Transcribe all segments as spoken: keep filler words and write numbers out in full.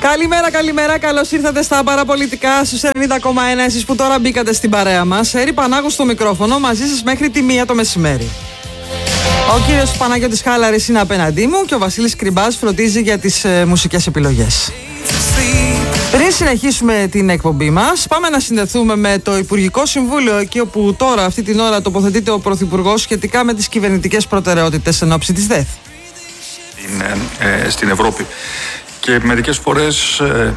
Καλημέρα, καλημέρα. Καλώς ήρθατε στα παραπολιτικά στους ενενήντα κόμμα ένα. Εσείς που τώρα μπήκατε στην παρέα μας. Έρη Πανάγου στο μικρόφωνο, μαζί σας μέχρι τη μία το μεσημέρι. Ο κύριος Παναγιώτης Χάλαρης είναι απέναντί μου και ο Βασίλης Κρυμπάς φροντίζει για τις ε, μουσικές επιλογές. Πριν συνεχίσουμε την εκπομπή μας, πάμε να συνδεθούμε με το Υπουργικό Συμβούλιο, εκεί όπου τώρα αυτή την ώρα τοποθετείται ο Πρωθυπουργός σχετικά με τις κυβερνητικές προτεραιότητες εν ώψη της ΔΕΘ. Είναι ε, στην Ευρώπη. Και μερικές φορές ε,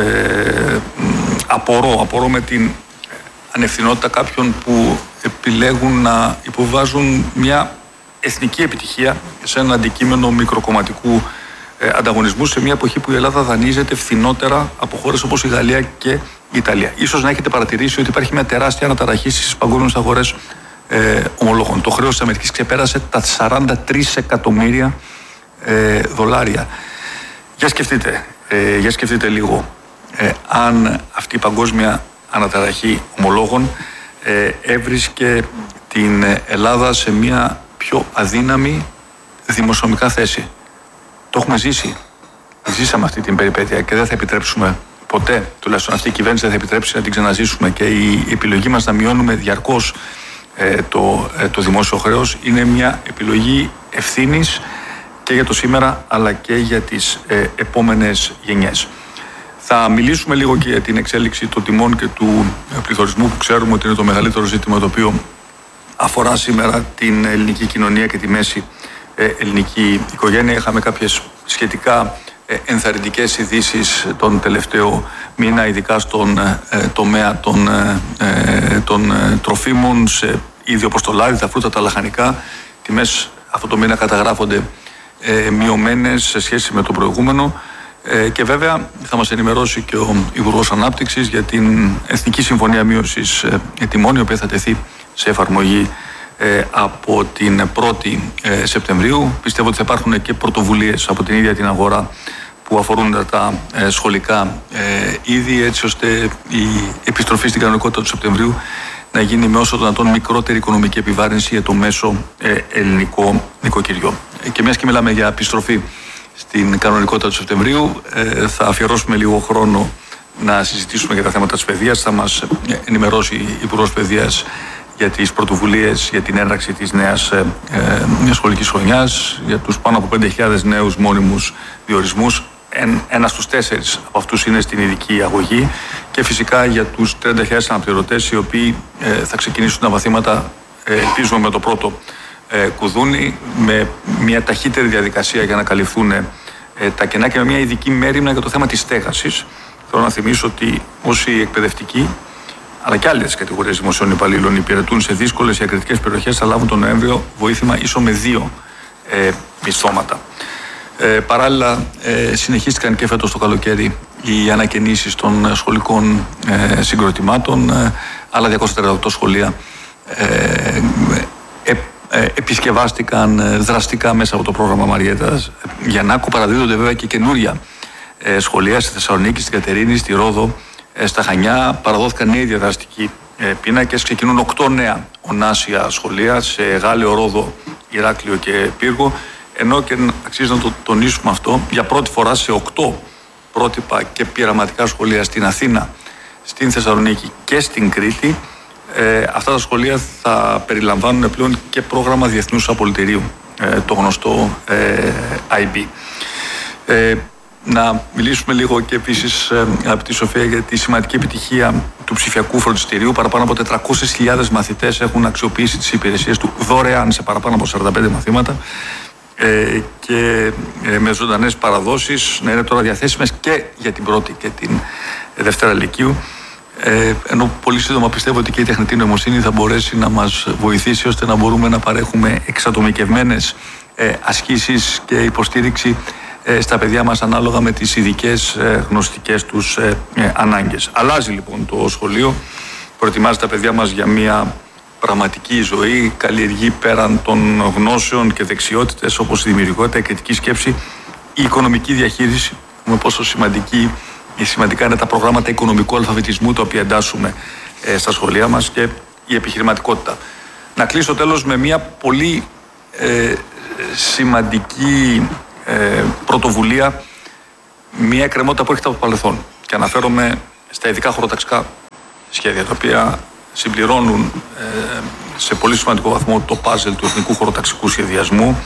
ε, απορώ, απορώ με την ανευθυνότητα κάποιων που επιλέγουν να υποβάζουν μια εθνική επιτυχία σε ένα αντικείμενο μικροκομματικού ε, ανταγωνισμού σε μια εποχή που η Ελλάδα δανείζεται φθηνότερα από χώρες όπως η Γαλλία και η Ιταλία. Ίσως να έχετε παρατηρήσει ότι υπάρχει μια τεράστια αναταραχή στις παγκόσμιες αγορές ε, ομολόγων. Το χρέος της Αμερικής ξεπέρασε τα σαράντα τρία εκατομμύρια ε, δολάρια. Για σκεφτείτε, ε, για σκεφτείτε λίγο ε, αν αυτή η παγκόσμια αναταραχή ομολόγων ε, έβρισκε την Ελλάδα σε μια πιο αδύναμη δημοσιονομικά θέση. Το έχουμε ζήσει. Ζήσαμε αυτή την περιπέτεια και δεν θα επιτρέψουμε ποτέ, τουλάχιστον αυτή η κυβέρνηση δεν θα επιτρέψει να την ξαναζήσουμε, και η επιλογή μας να μειώνουμε διαρκώς ε, το, ε, το δημόσιο χρέος είναι μια επιλογή ευθύνης και για το σήμερα αλλά και για τις ε, επόμενες γενιές. Θα μιλήσουμε λίγο και για την εξέλιξη των τιμών και του πληθωρισμού, που ξέρουμε ότι είναι το μεγαλύτερο ζήτημα το οποίο αφορά σήμερα την ελληνική κοινωνία και τη μέση ε, ελληνική οικογένεια. Είχαμε κάποιες σχετικά ε, ενθαρρυντικές ειδήσεις τον τελευταίο μήνα, ειδικά στον ε, τομέα των, ε, των ε, τροφίμων, σε είδη όπως το λάδι, τα φρούτα, τα λαχανικά. Τιμές αυτό το μήνα καταγράφονται ε, μειωμένες σε σχέση με το προηγούμενο. Ε, και βέβαια θα μας ενημερώσει και ο Υπουργός Ανάπτυξης για την Εθνική Συμφωνία Μείωσης ε, Τιμών, η οποία θα τεθεί σε εφαρμογή ε, από την πρώτη ε, Σεπτεμβρίου. Πιστεύω ότι θα υπάρχουν και πρωτοβουλίες από την ίδια την αγορά που αφορούν τα ε, σχολικά ε, είδη, έτσι ώστε η επιστροφή στην κανονικότητα του Σεπτεμβρίου να γίνει με όσο το δυνατόν μικρότερη οικονομική επιβάρυνση για το μέσο ε, ελληνικό νοικοκυριό. Ε, και μιας και μιλάμε για επιστροφή στην κανονικότητα του Σεπτεμβρίου, ε, θα αφιερώσουμε λίγο χρόνο να συζητήσουμε για τα θέματα της παιδείας. Θα μας ενημερώσει η Υπουργός Παιδείας για τις πρωτοβουλίες για την έναρξη της νέας ε, ε, σχολικής χρονιάς, για τους πάνω από πέντε χιλιάδες νέους μόνιμους διορισμούς. Εν, ένας στους τέσσερις από αυτούς είναι στην ειδική αγωγή, και φυσικά για τους τριάντα χιλιάδες αναπληρωτές οι οποίοι ε, θα ξεκινήσουν τα μαθήματα, ε, ελπίζουμε με το πρώτο ε, κουδούνι, με μια ταχύτερη διαδικασία για να καλυφθούν ε, τα κενά και με μια ειδική μέριμνα για το θέμα της στέγασης. Θέλω να θυμίσω ότι όσοι εκπαιδευτικοί αλλά και άλλες κατηγορίες δημοσίων υπαλλήλων υπηρετούν σε δύσκολες διακριτικές περιοχές θα λάβουν τον Νοέμβριο βοήθημα ίσο με δύο ε, μισθώματα. Ε, παράλληλα, ε, συνεχίστηκαν και φέτος το καλοκαίρι οι ανακαινήσεις των σχολικών ε, συγκροτημάτων. Ε, άλλα διακόσια τριάντα οκτώ σχολεία ε, ε, ε, επισκευάστηκαν ε, δραστικά μέσα από το πρόγραμμα Μαριέτας Γιαννάκου. Παραδίδονται βέβαια και καινούρια ε, σχολεία στη Θεσσαλονίκη, στην Κατερίνη, στη Ρόδο, ε, στα Χανιά. Παραδόθηκαν νέοι διαδραστικοί ε, πίνακες. Ξεκινούν οκτώ νέα ονάσια σχολεία σε Γάλεο, Ρόδο, Ηράκλειο και Πύργο. Ενώ, και αξίζει να το τονίσουμε αυτό, για πρώτη φορά σε οκτώ πρότυπα και πειραματικά σχολεία στην Αθήνα, στην Θεσσαλονίκη και στην Κρήτη, ε, αυτά τα σχολεία θα περιλαμβάνουν πλέον και πρόγραμμα διεθνούς απολυτηρίου, ε, το γνωστό ε, άι μπι. Ε, να μιλήσουμε λίγο και επίσης, ε, αγαπητή Σοφία, για τη σημαντική επιτυχία του ψηφιακού φροντιστηρίου. Παραπάνω από τετρακόσιες χιλιάδες μαθητές έχουν αξιοποιήσει τις υπηρεσίες του δωρεάν σε παραπάνω από σαράντα πέντε μαθήματα. Ε, και ε, με ζωντανές παραδόσεις, να είναι τώρα διαθέσιμες και για την πρώτη και την ε, Δευτέρα Λυκείου, ε, ενώ πολύ σύντομα πιστεύω ότι και η τεχνητή νοημοσύνη θα μπορέσει να μας βοηθήσει ώστε να μπορούμε να παρέχουμε εξατομικευμένες ε, ασκήσεις και υποστήριξη ε, στα παιδιά μας ανάλογα με τις ειδικές ε, γνωστικές τους ε, ε, ανάγκες. Αλλάζει λοιπόν το σχολείο, προετοιμάζει τα παιδιά μας για μια πραγματική ζωή, καλλιεργεί πέραν των γνώσεων και δεξιότητες όπως η δημιουργικότητα, η κριτική σκέψη, η οικονομική διαχείριση, με πόσο σημαντική, σημαντικά είναι τα προγράμματα οικονομικού αλφαβητισμού τα οποία εντάσσουμε ε, στα σχολεία μας, και η επιχειρηματικότητα. Να κλείσω τέλος με μια πολύ ε, σημαντική ε, πρωτοβουλία μια εκκρεμότητα που έρχεται από το παρελθόν. Και αναφέρομαι στα ειδικά χωροταξικά σχέδια, τα οποία συμπληρώνουν ε, σε πολύ σημαντικό βαθμό το πάζελ του εθνικού χωροταξικού σχεδιασμού,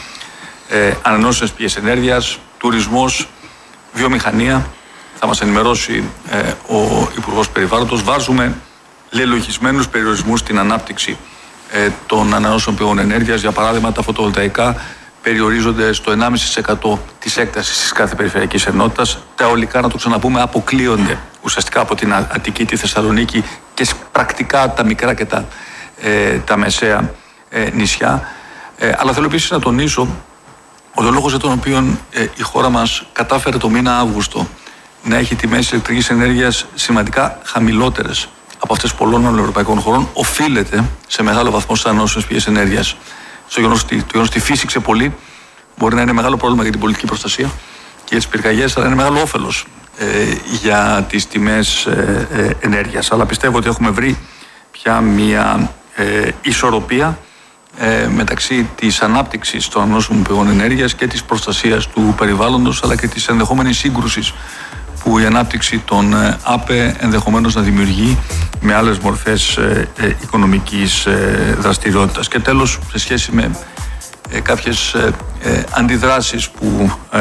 ε, ανανεώσιμες πηγές ενέργειας, τουρισμός, βιομηχανία. Θα μας ενημερώσει ε, ο Υπουργός Περιβάλλοντος. Βάζουμε λελογισμένους περιορισμούς στην ανάπτυξη ε, των ανανεώσιμων πηγών ενέργειας. Για παράδειγμα, τα φωτοβολταϊκά περιορίζονται στο ενάμιση τοις εκατό της έκτασης της κάθε περιφερειακής ενότητας. Τα αιωλικά, να το ξαναπούμε, αποκλείονται ουσιαστικά από την Αττική, τη Θεσσαλονίκη και πρακτικά τα μικρά και τα, ε, τα μεσαία ε, νησιά. Ε, αλλά θέλω επίσης να τονίσω ότι ο λόγος για τον οποίο ε, η χώρα μας κατάφερε το μήνα Αύγουστο να έχει τιμές ηλεκτρικής ενέργειας σημαντικά χαμηλότερες από αυτές πολλών άλλων ευρωπαϊκών χωρών, οφείλεται σε μεγάλο βαθμό στις ανανεώσιμες πηγές ενέργειας. Στο γεγονός ότι φύσηξε πολύ, μπορεί να είναι μεγάλο πρόβλημα για την πολιτική προστασία και για τις πυρκαγιές, αλλά είναι μεγάλο όφελος ε, για τις τιμές ε, ε, ενέργειας. Αλλά πιστεύω ότι έχουμε βρει πια μια ε, ισορροπία ε, μεταξύ της ανάπτυξης των ανανεώσιμων πηγών ενέργειας και της προστασίας του περιβάλλοντος, αλλά και της ενδεχόμενης σύγκρουσης που η ανάπτυξη των ΑΠΕ ενδεχομένως να δημιουργεί με άλλες μορφές ε, ε, οικονομικής ε, δραστηριότητας. Και τέλος, σε σχέση με ε, κάποιες ε, ε, αντιδράσεις που ε,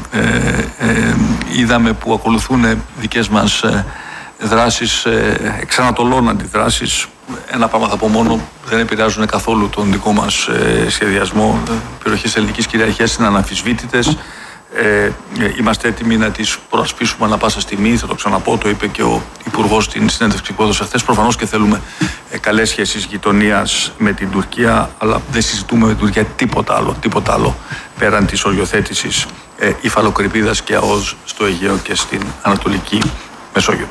ε, ε, είδαμε που ακολουθούν δικές μας ε, δράσεις, ε, εξανατολών αντιδράσεις, ένα πράγμα θα πω μόνο, δεν επηρεάζουν καθόλου τον δικό μας ε, σχεδιασμό. Οι περιοχές ελληνικής κυριαρχίας είναι αναμφισβήτητες. Ε, είμαστε έτοιμοι να τις προασπίσουμε ανά πάσα στιγμή. Θα το ξαναπώ, το είπε και ο Υπουργός στην συνέντευξη που έδωσε χθες. Προφανώς και θέλουμε ε, καλές σχέσεις γειτονίας με την Τουρκία, αλλά δεν συζητούμε με την Τουρκία τίποτα άλλο, τίποτα άλλο πέραν της οριοθέτησης ε, υφαλοκρηπίδας και ΑΟΣ στο Αιγαίο και στην Ανατολική Μεσόγειο.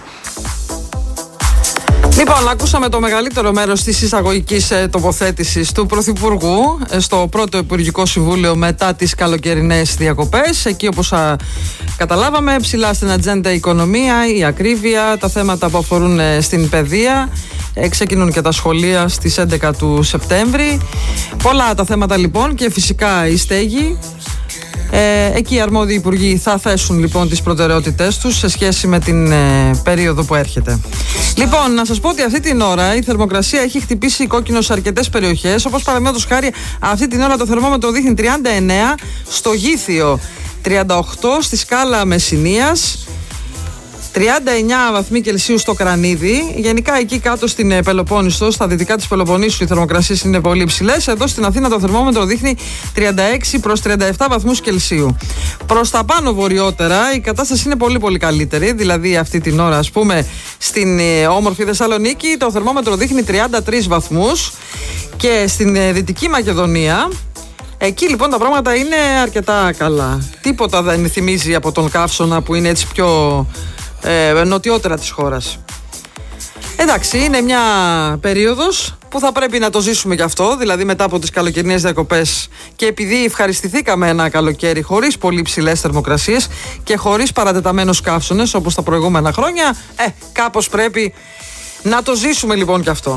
Λοιπόν, ακούσαμε το μεγαλύτερο μέρος της εισαγωγικής ε, τοποθέτησης του Πρωθυπουργού ε, στο πρώτο Υπουργικό Συμβούλιο μετά τις καλοκαιρινές διακοπές. Εκεί, όπως α, καταλάβαμε, ψηλά στην ατζέντα η οικονομία, η ακρίβεια, τα θέματα που αφορούν ε, στην παιδεία. Ε, ξεκινούν και τα σχολεία στις έντεκα του Σεπτέμβρη. Πολλά τα θέματα λοιπόν και φυσικά η στέγη. Ε, εκεί οι αρμόδιοι υπουργοί θα θέσουν λοιπόν τις προτεραιότητές τους σε σχέση με την ε, περίοδο που έρχεται. Λοιπόν, να σας πω ότι αυτή την ώρα η θερμοκρασία έχει χτυπήσει κόκκινο σε αρκετές περιοχές, όπως παραδείγματος χάρη αυτή την ώρα το θερμόμετρο δείχνει τριάντα εννέα στο Γήθιο, τριάντα οκτώ στη Σκάλα Μεσσηνίας, τριάντα εννέα βαθμοί Κελσίου στο Κρανίδι. Γενικά εκεί κάτω στην Πελοπόννησο, στα δυτικά της Πελοποννήσου, οι θερμοκρασίες είναι πολύ υψηλές. Εδώ στην Αθήνα το θερμόμετρο δείχνει τριάντα έξι προς τριάντα επτά βαθμούς Κελσίου. Προς τα πάνω βορειότερα η κατάσταση είναι πολύ πολύ καλύτερη. Δηλαδή αυτή την ώρα, ας πούμε, στην όμορφη Θεσσαλονίκη το θερμόμετρο δείχνει τριάντα τρεις βαθμούς και στην Δυτική Μακεδονία. Εκεί λοιπόν τα πράγματα είναι αρκετά καλά. Τίποτα δεν θυμίζει από τον Καύσωνα που είναι έτσι πιο ε, νοτιότερα της χώρας. Εντάξει, είναι μια περίοδος που θα πρέπει να το ζήσουμε κι αυτό, δηλαδή μετά από τις καλοκαιρινές διακοπές και επειδή ευχαριστηθήκαμε ένα καλοκαίρι χωρίς πολύ ψηλές θερμοκρασίες και χωρίς παρατεταμένους καύσωνες όπως τα προηγούμενα χρόνια, ε, κάπως πρέπει να το ζήσουμε λοιπόν κι αυτό.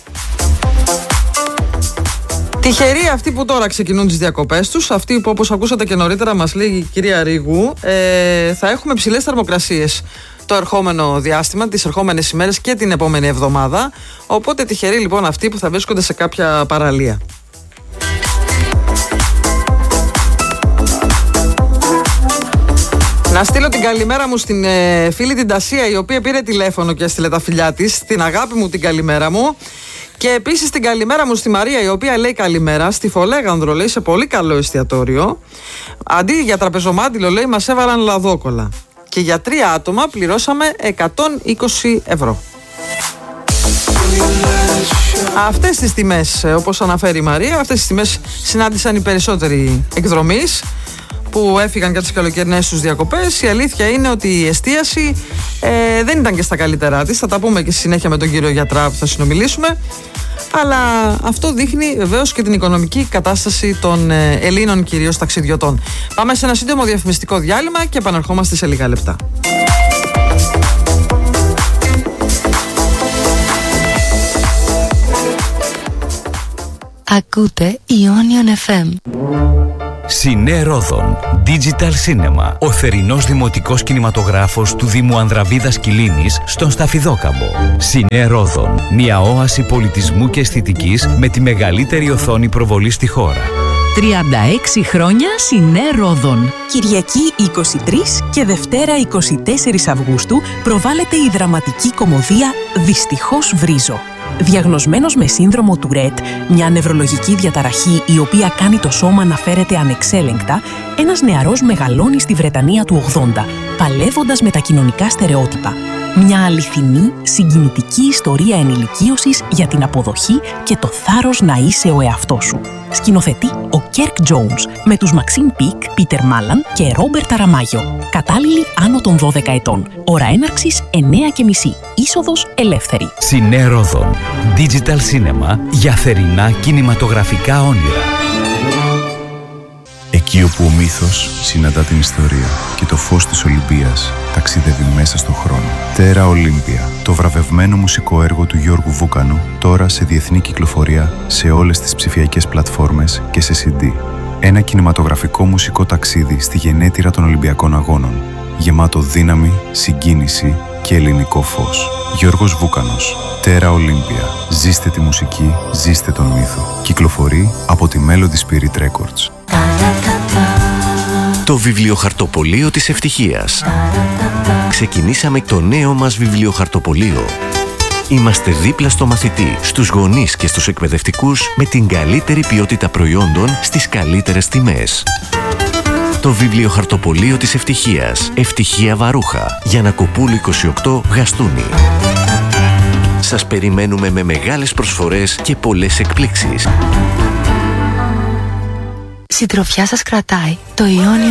Τυχεροί αυτοί που τώρα ξεκινούν τις διακοπές τους, αυτοί που όπως ακούσατε και νωρίτερα μας λέει η κυρία Ρίγου, ε, θα έχουμε ψηλές θερμοκρασίες το ερχόμενο διάστημα, τις ερχόμενες ημέρες και την επόμενη εβδομάδα. Οπότε τυχεροί λοιπόν αυτοί που θα βρίσκονται σε κάποια παραλία. Να στείλω την καλημέρα μου στην ε, φίλη την Τασία, η οποία πήρε τηλέφωνο και έστειλε τα φιλιά της. Την αγάπη μου την καλημέρα μου. Και επίσης την καλημέρα μου στη Μαρία, η οποία λέει καλημέρα. Στη Φολέγανδρο, λέει, σε πολύ καλό εστιατόριο. Αντί για τραπεζομάντιλο, λέει, μας έβαλαν λαδόκολα. Και για τρία άτομα πληρώσαμε εκατόν είκοσι ευρώ. Αυτές τις τιμές, όπως αναφέρει η Μαρία, αυτές τις τιμές συνάντησαν οι περισσότεροι εκδρομείς που έφυγαν για τις καλοκαιρινές τους διακοπές. Η αλήθεια είναι ότι η εστίαση ε, δεν ήταν και στα καλύτερά της. Θα τα πούμε και στη συνέχεια με τον κύριο γιατρά που θα συνομιλήσουμε. Αλλά αυτό δείχνει βεβαίως και την οικονομική κατάσταση των ε, Ελλήνων κυρίως ταξιδιωτών. Πάμε σε ένα σύντομο διαφημιστικό διάλειμμα και επαναρχόμαστε σε λίγα λεπτά. Ακούτε Ionion εφ εμ. Σινέ Ρόδον Digital Cinema. Ο θερινός δημοτικός κινηματογράφος του Δήμου Ανδραβίδας Κιλίνης στον Σταφιδόκαμπο. Σινέ Ρόδον. Μια όαση πολιτισμού και αισθητικής με τη μεγαλύτερη οθόνη προβολή στη χώρα. τριάντα έξι χρόνια Σινέ Ρόδον. Κυριακή είκοσι τρεις και Δευτέρα είκοσι τέσσερις Αυγούστου προβάλλεται η δραματική κωμωδία «Δυστυχώς βρίζω». Διαγνωσμένος με σύνδρομο Τουρέτ, μια νευρολογική διαταραχή η οποία κάνει το σώμα να φέρεται ανεξέλεγκτα, ένας νεαρός μεγαλώνει στη Βρετανία του ογδόντα, παλεύοντας με τα κοινωνικά στερεότυπα. Μια αληθινή, συγκινητική ιστορία ενηλικίωσης για την αποδοχή και το θάρρος να είσαι ο εαυτός σου. Σκηνοθετεί ο Κέρκ Τζόουνς με τους Μαξίμ Πικ, Πίτερ Μάλαν και Ρόμπερτ Αραμάγιο. Κατάλληλοι άνω των δώδεκα ετών. Ώρα έναρξης εννέα και μισή. Είσοδος ελεύθερη. Σινέ Ρόδον Digital Cinema για θερινά κινηματογραφικά όνειρα. Εκεί όπου ο μύθος συναντά την ιστορία και το φως της Ολυμπίας ταξιδεύει μέσα στον χρόνο. Τέρα Ολύμπια, το βραβευμένο μουσικό έργο του Γιώργου Βούκανου, τώρα σε διεθνή κυκλοφορία σε όλες τις ψηφιακές πλατφόρμες και σε σι ντι. Ένα κινηματογραφικό μουσικό ταξίδι στη γενέτειρα των Ολυμπιακών Αγώνων, γεμάτο δύναμη, συγκίνηση και ελληνικό φως. Γιώργος Βούκανος, Τέρα Ολύμπια. Ζήστε τη μουσική, ζήστε τον μύθο. Κυκλοφορεί από τη Melody Spirit Records. Το βιβλιοχαρτοπωλείο της ευτυχίας. Ξεκινήσαμε το νέο μας βιβλιοχαρτοπωλείο. Είμαστε δίπλα στο μαθητή, στους γονείς και στους εκπαιδευτικούς με την καλύτερη ποιότητα προϊόντων στις καλύτερες τιμές. Το βιβλιοχαρτοπωλείο της ευτυχίας. Ευτυχία Βαρούχα. Γιαννακοπούλου είκοσι οκτώ, Γαστούνι. Σας περιμένουμε με μεγάλες προσφορές και πολλές εκπλήξεις. Συντροφιά σας κρατάει το Ιόνιο